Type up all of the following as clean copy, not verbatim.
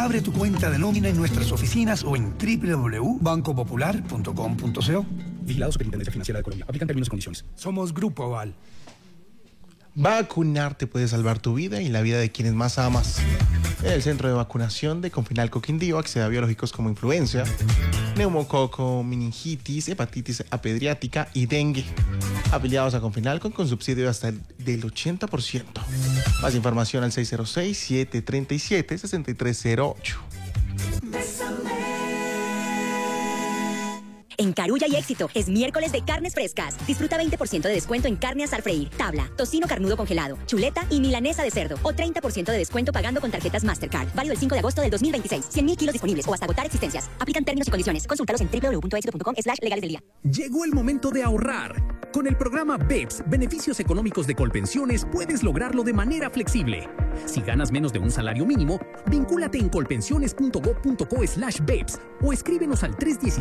Abre tu cuenta de nómina en nuestras oficinas o en www.bancopopular.com.co. Vigilado Superintendencia Financiera de Colombia. Aplican términos y condiciones. Somos Grupo Aval. Vacunarte puede salvar tu vida y la vida de quienes más amas. En el centro de vacunación de Confinalco Quindío accede a biológicos como influenza, neumococo, meningitis, hepatitis A pediátrica y dengue. Afiliados a Confinalco con subsidio hasta del 80%. Más información al 606-737-6308. En Carulla y Éxito es miércoles de carnes frescas. Disfruta 20% de descuento en carne asar freír, tabla, tocino carnudo congelado, chuleta y milanesa de cerdo. O 30% de descuento pagando con tarjetas Mastercard. Válido el 5 de agosto del 2026. 100.000 kilos disponibles o hasta agotar existencias. Aplican términos y condiciones. Consúltalos en www.exito.com/legales del día. Llegó el momento de ahorrar. Con el programa BEPS, Beneficios Económicos de Colpensiones, puedes lograrlo de manera flexible. Si ganas menos de un salario mínimo, vincúlate en colpensiones.gov.co/BEPS o escríbenos al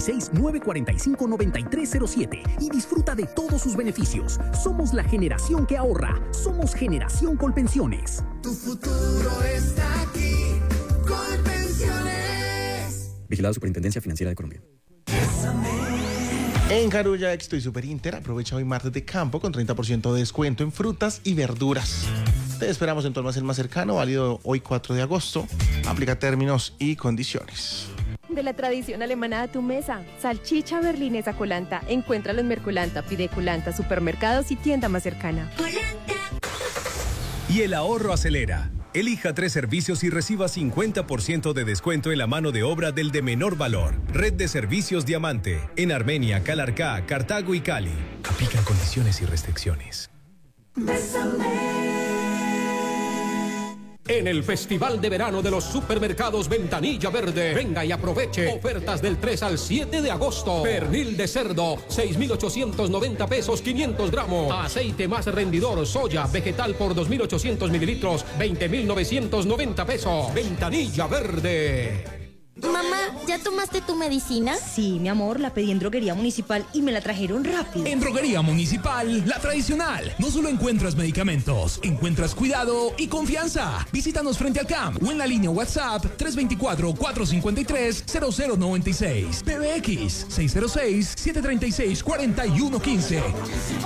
316-945-9307 y disfruta de todos sus beneficios. Somos la generación que ahorra. Somos Generación Colpensiones. Tu futuro está aquí. Colpensiones. Vigilado Superintendencia Financiera de Colombia. En Carulla, Éxito y Superinter, aprovecha hoy martes de campo con 30% de descuento en frutas y verduras. Te esperamos en tu almacén más cercano, válido hoy 4 de agosto. Aplica términos y condiciones. De la tradición alemana a tu mesa. Salchicha berlinesa Colanta. Encuéntralo en Mercolanta, pide Colanta, supermercados y tienda más cercana. Y el ahorro acelera. Elija 3 servicios y reciba 50% de descuento en la mano de obra del de menor valor. Red de Servicios Diamante. En Armenia, Calarcá, Cartago y Cali. Aplican condiciones y restricciones. En el Festival de Verano de los Supermercados Ventanilla Verde, venga y aproveche ofertas del 3 al 7 de agosto. Pernil de cerdo, 6.890 pesos, 500 gramos. Aceite más rendidor, soya, vegetal por 2.800 mililitros, 20.990 pesos. Ventanilla Verde. Mamá, ¿ya tomaste tu medicina? Sí, mi amor, la pedí en Droguería Municipal y me la trajeron rápido. En Droguería Municipal, la tradicional. No solo encuentras medicamentos, encuentras cuidado y confianza. Visítanos frente al CAMP o en la línea WhatsApp 324-453-0096. PBX 606-736-4115.